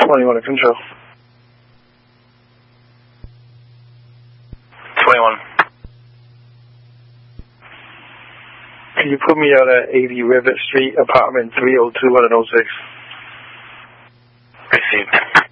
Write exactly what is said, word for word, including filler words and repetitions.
twenty-one at control. twenty-one. Can you put me out at eighty Rivet Street, apartment three oh two, one oh six? Received.